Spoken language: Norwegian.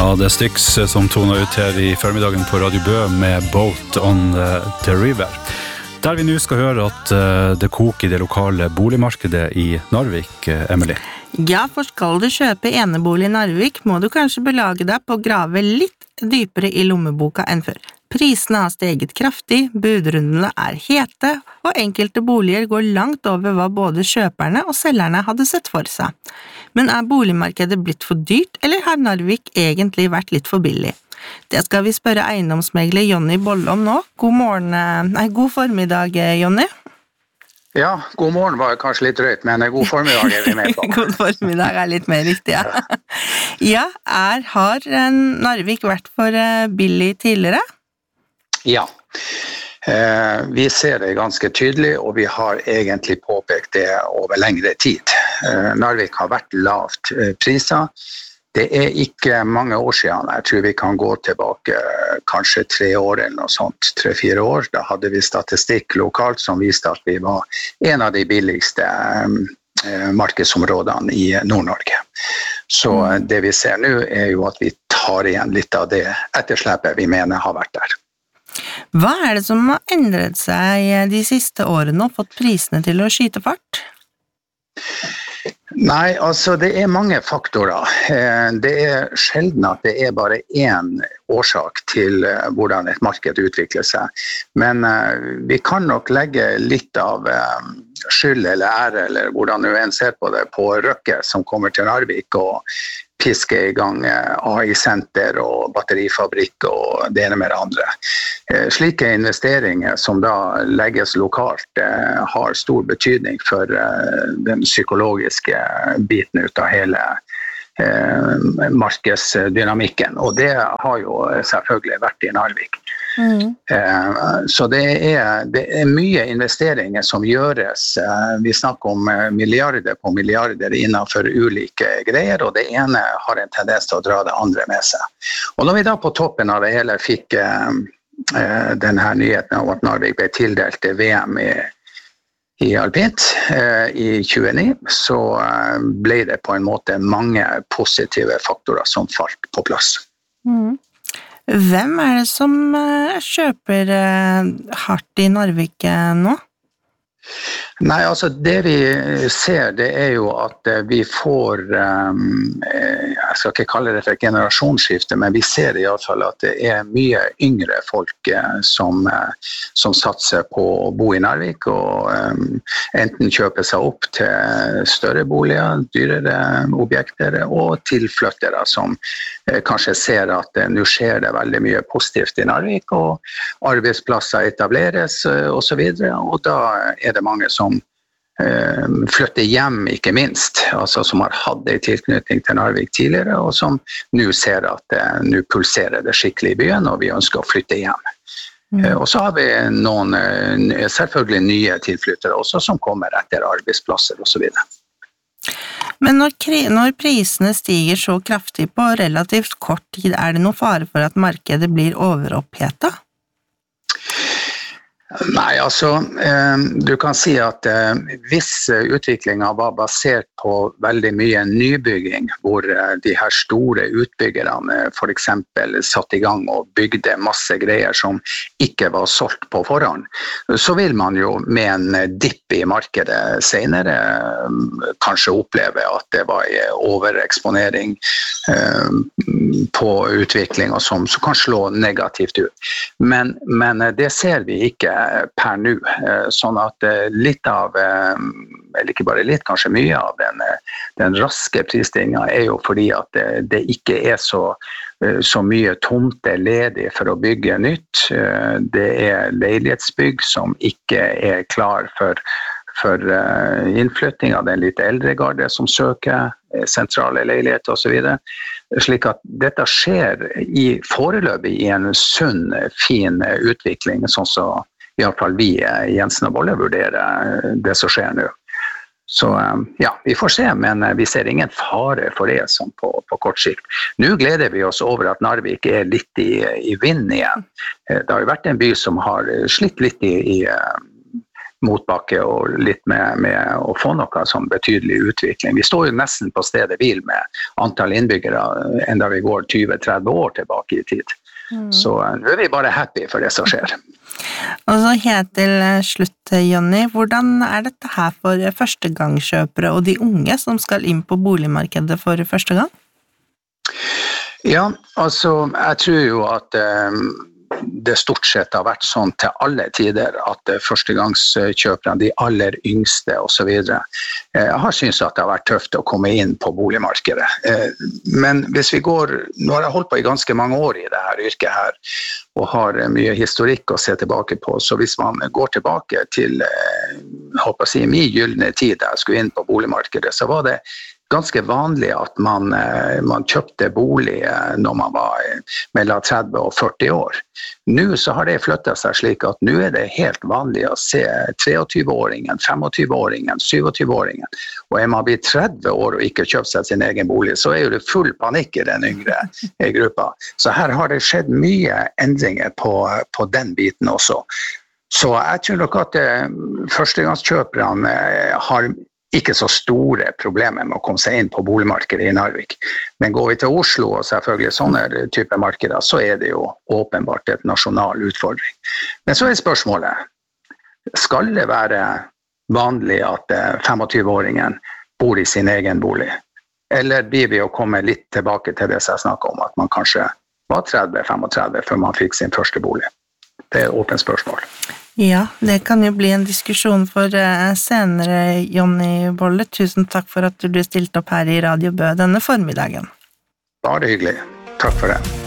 Ja, det Styx som toner ut her I förmiddagen på Radio Bø med Boat on the River. Der vi nå skal høre at det koker I det lokale boligmarkedet I Narvik, Emily. Ja, for skal du kjøpe enebolig I Narvik, må du kanskje belage deg på å grave litt dypere I lommeboka enn før. Prisene har steget kraftig, budrundene hete, og enkelte boliger går langt over hva både kjøperne og selgerne hadde sett for seg. Men boligmarkedet blitt for dyrt, eller har Narvik egentlig vært litt for billig? Det skal vi spørre eiendomsmegler Jonny Bolle om nå. God formiddag, Jonny. Ja, god morgen var kanskje litt drøyt, men god formiddag vi med på. God formiddag litt mer riktig, ja. Ja, har Narvik vært for billig tidligere? Ja, vi ser det ganske tydelig, og vi har egentlig påpekt det over lengre tid. Narvik har vært lavt priser. Det ikke mange år siden, jeg tror vi kan gå tilbake kanskje 3 år eller noe sånt, 3-4 år. Da hadde vi statistikk lokalt som viste at vi var en av de billigste markedsområdene I Nord-Norge. Så det vi ser nå jo at vi tar igjen litt av det etterslepet vi mener har vært der. Hva det som har endret seg de siste årene og fått prisene til å skyte fart? Nei, altså det mange faktorer. Det sjelden at det bare en årsak til hvordan et marked utvikler seg. Men vi kan nok legge litt av skyld eller ære, eller hvordan du enn ser på det, på Røkke som kommer til Narvik og piske I gang AI-senter og batterifabrikk og det ene med det andre. Slike investeringer som da legges lokalt har stor betydning for den psykologiske biten ut av hele markedsdynamikken, og det har jo selvfølgelig vært I Narvik. Så det mye investeringer som gjøres. Vi snakker om milliarder på milliarder innenfor ulike greier, og det ene har en tendens til å dra det andre med seg. Og når vi da på toppen av det hele fikk denne nyheten av at Narvik ble tildelt VM I alpint I 2029, så ble det på en måte mange positive faktorer som falt på plass. Hvem det som kjøper hardt I Narvik nå? Nei, altså det vi ser det jo at vi får, jeg skal ikke kalle det for generasjonsskifte, men vi ser I alle fall at det mye yngre folk som satser på å bo I Narvik, og enten kjøper seg opp til større boliger, dyrere objekter, og tilflyttere som kanskje ser at nå skjer det veldig mye positivt I Narvik, og arbeidsplasser etableres og så videre, og da det mange som flytter hjem, ikke minst, altså som har hatt en tilknytning til Narvik tidligere, og som nå ser at nå pulserer det skikkelig I byen, og vi ønsker å flytte hjem. Og så har vi noen selvfølgelig nye tilflyttere også, som kommer etter arbeidsplasser og så videre. Men når prisene stiger så kraftig på relativt kort tid, det noen fare for at markedet blir overopphetet? Nei, altså, du kan si at hvis utviklingen var basert på veldig mye nybygging, hvor de her store utbyggerne for eksempel satt I gang og bygde masse greier som ikke var solgt på forhånd, så vil man jo med en dipp I markedet senere kanskje oppleve at det var overeksponering på utvikling og som kan slå negativt ut. Men det ser vi ikke per nu, sånn at litt av, eller ikke bare litt, kanskje mye av den raske prisstigningen jo fordi at det ikke så mye tomter ledig for å bygge nytt. Det leilighetsbygg som ikke klar for innflytting av den litt eldre garde som søker sentrale leiligheter og så videre. Slik at dette skjer foreløpig I en sunn, fin utvikling, sånn så I alle fall vi Jensen og Bolle vurderer det som skjer nå. Så ja, vi får se, men vi ser ingen fare for det som på kort sikt. Nå gleder vi oss over at Narvik litt I vind igjen. Det har jo vært en by som har slitt litt I motbakke og litt med å få noe som betydelig utvikling. Vi står jo nesten på stedet hvil med antall innbyggere enda vi går 20-30 år tilbake i tid. Så nå vi bare happy for det som skjer. Og så helt til slutt, Jonny, hvordan dette her for førstegangskjøpere og de unge som skal inn på boligmarkedet for første gang? Ja, altså, jeg tror jo at det stort sett har vært sånn til alle tider at førstegangskjøperne, de aller yngste og så videre, har syntes at det har vært tøft å komme inn på boligmarkedet. Men hvis vi nå har jeg holdt på i ganske mange år i det her yrket her, og har mye historikk å se tilbake på, så hvis man går tilbake til, min gyllene tid da jeg skulle inn på boligmarkedet, så var det ganske vanlig at man kjøpte bolig når man var mellom 30 og 40 år. Nå så har det flyttet seg slik at nå det helt vanlig å se 23-åringen, 25-åringen, 27-åringen. Og man blitt 30 år og ikke kjøpt seg sin egen bolig, så jo det full panikk i den yngre gruppa. Så her har det skjedd mye endringer på den biten også. Så jeg tror nok at førstegangskjøperne har ikke så store problemer med å komme seg inn på boligmarkedet i Narvik. Men går vi til Oslo og selvfølgelig sånne typer markeder, så det jo åpenbart et nasjonal utfordring. Men så spørsmålet, skal det være vanlig at 25-åringen bor i sin egen bolig? Eller blir vi å komme litt tilbake til det som jeg snakket om, at man kanskje var 30-35 før man fikk sin første bolig? Det et åpent spørsmål. Ja, det kan jo bli en diskusjon for senere, Jonny Bolle. Tusen takk for at du stilte opp her i Radio Bø denne formiddagen. Bare hyggelig. Takk for det.